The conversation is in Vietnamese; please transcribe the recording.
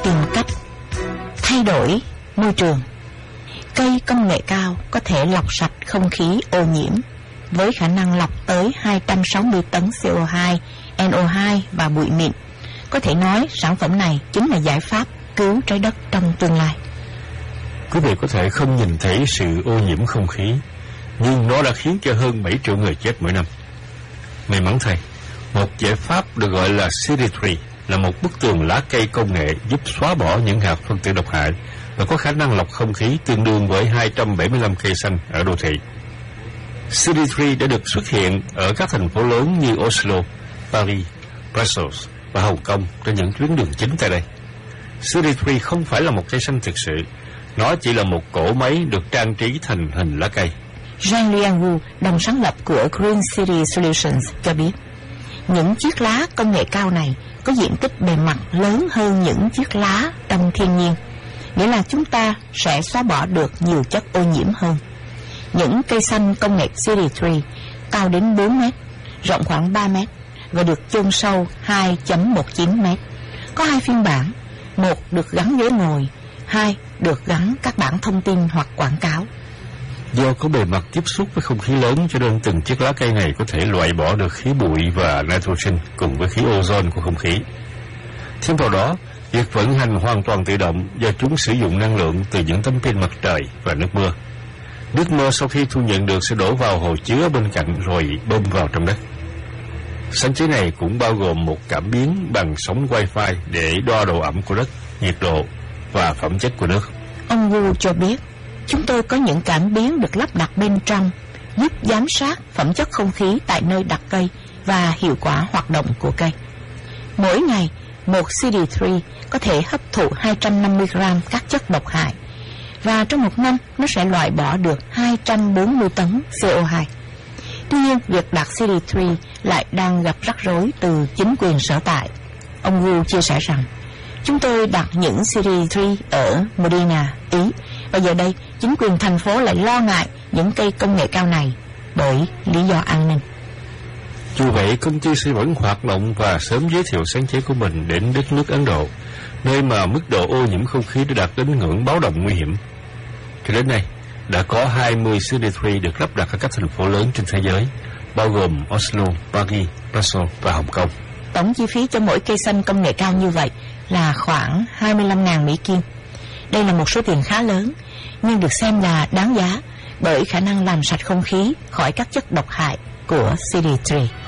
tìm cách thay đổi môi trường. Cây công nghệ cao có thể lọc sạch không khí ô nhiễm với khả năng lọc tới 260 tấn CO2, NO2 và bụi mịn. Có thể nói sản phẩm này chính là giải pháp cứu trái đất trong tương lai. Quý vị có thể không nhìn thấy sự ô nhiễm không khí, nhưng nó đã khiến cho hơn 7 triệu người chết mỗi năm. May mắn thay, một giải pháp được gọi là City Tree là một bức tường lá cây công nghệ giúp xóa bỏ những hạt phân tử độc hại và có khả năng lọc không khí tương đương với 275 cây xanh ở đô thị. City Tree đã được xuất hiện ở các thành phố lớn như Oslo, Paris, Brussels và Hồng Kông trên những tuyến đường chính tại đây. City Tree không phải là một cây xanh thực sự, nó chỉ là một cỗ máy được trang trí thành hình lá cây. Jean Liangu, đồng sáng lập của Green City Solutions, cho biết những chiếc lá công nghệ cao này có diện tích bề mặt lớn hơn những chiếc lá trong thiên nhiên, nghĩa là chúng ta sẽ xóa bỏ được nhiều chất ô nhiễm hơn. Những cây xanh công nghệ City Tree cao đến 4 mét, rộng khoảng 3 mét và được chôn sâu 2.19 mét. Có 2 phiên bản, một được gắn ghế ngồi, 2 được gắn các bảng thông tin hoặc quảng cáo. Do có bề mặt tiếp xúc với không khí lớn cho nên từng chiếc lá cây này có thể loại bỏ được khí bụi và nitrogen cùng với khí ozone của không khí. Thêm vào đó, việc vận hành hoàn toàn tự động do chúng sử dụng năng lượng từ những tấm pin mặt trời và nước mưa. Nước mưa sau khi thu nhận được sẽ đổ vào hồ chứa bên cạnh rồi bơm vào trong đất. Sáng chế này cũng bao gồm một cảm biến bằng sóng Wi-Fi để đo độ ẩm của đất, nhiệt độ và phẩm chất của nước. Ông Wu cho biết, chúng tôi có những cảm biến được lắp đặt bên trong, giúp giám sát phẩm chất không khí tại nơi đặt cây và hiệu quả hoạt động của cây. Mỗi ngày, một CD3 có thể hấp thụ 250 gram các chất độc hại, và trong một năm nó sẽ loại bỏ được 240 tấn CO2. Tuy nhiên, việc đặt CD3 lại đang gặp rắc rối từ chính quyền sở tại. Ông Wu chia sẻ rằng, chúng tôi đặt những CD3 ở Modena, Ý, và giờ đây chính quyền thành phố lại lo ngại những cây công nghệ cao này bởi lý do an ninh. Dù vậy, công ty sẽ vẫn hoạt động và sớm giới thiệu sáng chế của mình đến đất nước Ấn Độ, nơi mà mức độ ô nhiễm không khí đã đạt đến ngưỡng báo động nguy hiểm. Cho đến nay, đã có 20 CD3 được lắp đặt ở các thành phố lớn trên thế giới, bao gồm Oslo, Paris, Brussels và Hồng Kông. Tổng chi phí cho mỗi cây xanh công nghệ cao như vậy là khoảng 25.000 Mỹ Kim. Đây là một số tiền khá lớn, nhưng được xem là đáng giá bởi khả năng làm sạch không khí khỏi các chất độc hại của CD3.